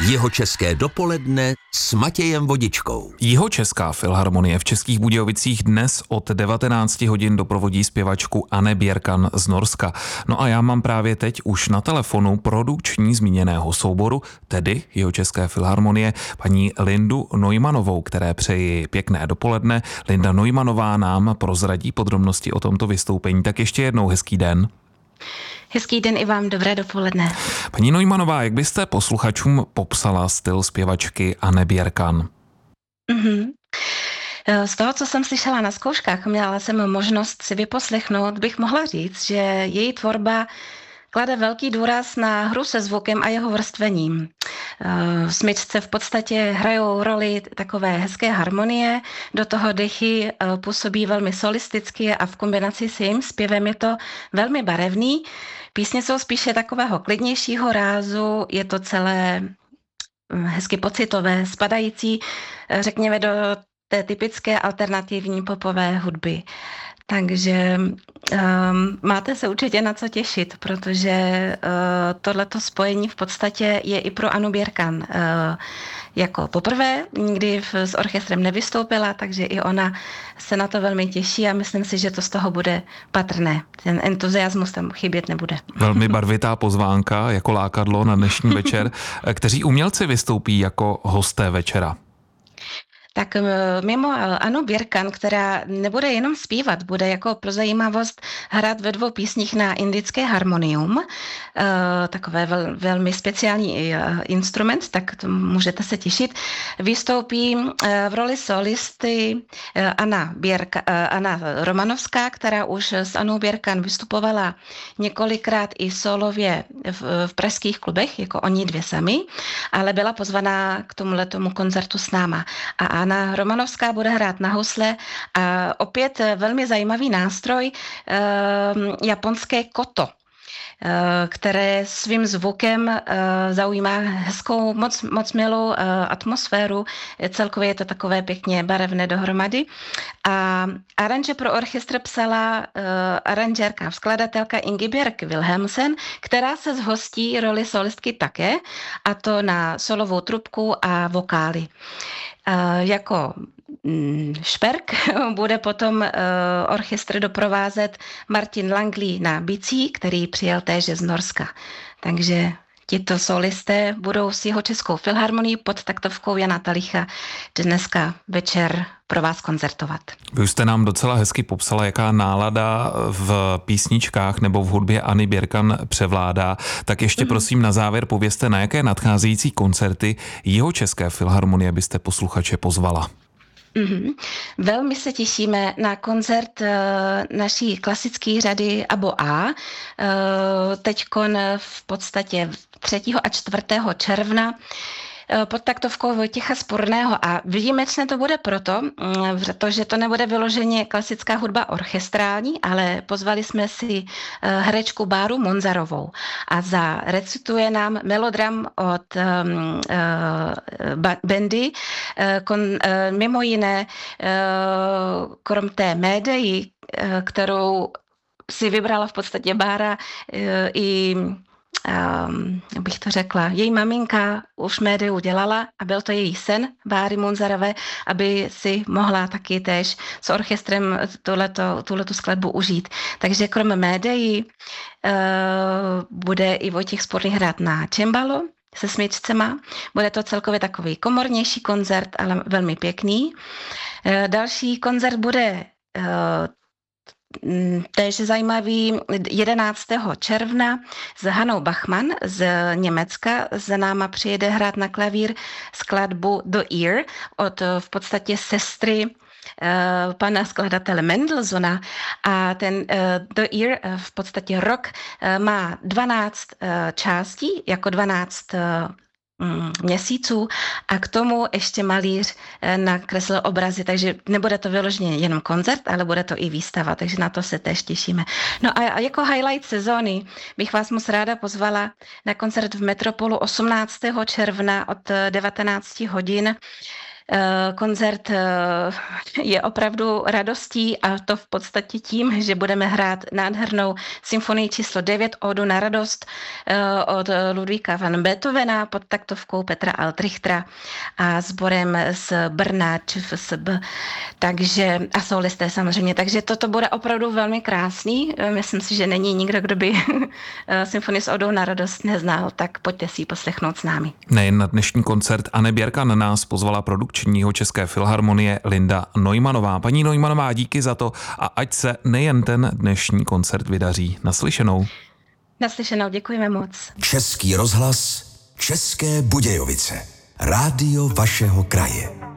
Jihočeské dopoledne s Matějem Vodičkou. Jihočeská filharmonie v Českých Budějovicích dnes od 19 hodin doprovodí zpěvačku Anne Bjerkan z Norska. No a já mám právě teď už na telefonu produkční zmíněného souboru, tedy Jihočeské filharmonie, paní Lindu Neumannovou, které přeji pěkné dopoledne. Linda Neumannová nám prozradí podrobnosti o tomto vystoupení. Tak ještě jednou hezký den. Hezký den i vám, dobré dopoledne. Paní Neumannová, jak byste posluchačům popsala styl zpěvačky Anne Bjerkan? Z toho, co jsem slyšela na zkouškách, měla jsem možnost si vyposlechnout, bych mohla říct, že její tvorba klade velký důraz na hru se zvukem a jeho vrstvením. V smyčce v podstatě hrajou roli takové hezké harmonie, do toho dechy působí velmi solisticky a v kombinaci s jejím zpěvem je to velmi barevný. Písně jsou spíše takového klidnějšího rázu, je to celé hezky pocitové, spadající, řekněme, do té typické alternativní popové hudby. Takže máte se určitě na co těšit, protože tohleto spojení v podstatě je i pro Annu Bjerkan jako poprvé, nikdy s orchestrem nevystoupila, takže i ona se na to velmi těší a myslím si, že to z toho bude patrné. Ten entuziasmus tam chybět nebude. Velmi barvitá pozvánka jako lákadlo na dnešní večer. Kteří umělci vystoupí jako hosté večera? Tak mimo Annu Bjerkan, která nebude jenom zpívat, bude jako pro zajímavost hrát ve 2 písních na indické harmonium, takové velmi speciální instrument, tak to můžete se těšit. Vystoupí v roli solisty Anna Romanovská, která už s Annou Bjerkan vystupovala několikrát i solově v pražských klubech, jako oni 2 sami, ale byla pozvaná k tomuhletomu koncertu s náma. A Anna Romanovská bude hrát na housle a opět velmi zajímavý nástroj, japonské koto, které svým zvukem zaujímá hezkou, moc milou atmosféru. Celkově je to takové pěkně barevné dohromady. A aranže pro orchestr psala aranžérka, skladatelka Ingebjørg Wilhelmsen, která se zhostí roli solistky také, a to na solovou trubku a vokály. Jako šperk bude potom orchestr doprovázet Martin Langley na bicí, který přijel téže z Norska. Takže tito solisté budou s Jihočeskou filharmonií pod taktovkou Jana Talicha dneska večer pro vás koncertovat. Vy už jste nám docela hezky popsala, jaká nálada v písničkách nebo v hudbě Anny Bjerkan převládá. Tak ještě prosím na závěr povězte, na jaké nadcházející koncerty Jihočeské filharmonie byste posluchače pozvala. Velmi se těšíme na koncert naší klasické řady ABO A. Teďkon v podstatě 3. a 4. června pod taktovkou Vojtěcha Spurného. A výjimečné to bude proto, protože to nebude vyloženě klasická hudba orchestrální, ale pozvali jsme si herečku Báru Monzarovou a zarecituje nám melodram od bandy, mimo jiné krom té médii, kterou si vybrala v podstatě Bára i bych to řekla, její maminka už médiu dělala a byl to její sen Báry Monzarové, aby si mohla taky též s orchestrem tuhletu skladbu užít. Takže krom médií bude i Vojtěch Spurný hrát na cembalo se smyčcema. Bude to celkově takový komornější koncert, ale velmi pěkný. Další koncert bude též zajímavý 11. června s Hanou Bachmann z Německa. Za náma přijede hrát na klavír skladbu The Ear od v podstatě sestry pana skladatele Mendelssohna. A ten The Ear v podstatě rok má 12 částí, jako 12 měsíců a k tomu ještě malíř nakreslil obrazy, takže nebude to vyloženě jenom koncert, ale bude to i výstava, takže na to se též těšíme. No a jako highlight sezóny bych vás moc ráda pozvala na koncert v Metropolu 18. června od 19 hodin Koncert je opravdu radostí a to v podstatě tím, že budeme hrát nádhernou symfonii číslo 9 Ódu na radost od Ludvíka van Beethovena pod taktovkou Petra Altrichtera a sborem z Brna ČFSB, takže a solisté samozřejmě, takže toto bude opravdu velmi krásný. Myslím si, že není nikdo, kdo by symfonii s Ódou na radost neznal, tak pojďte si ji poslechnout s námi. Nejen na dnešní koncert Anny Bjerkan nás pozvala produkčního České filharmonie Linda Neumannová. Paní Neumannová, díky za to a ať se nejen ten dnešní koncert vydaří. Naslyšenou. Naslyšenou, děkujeme moc. Český rozhlas, České Budějovice. Rádio vašeho kraje.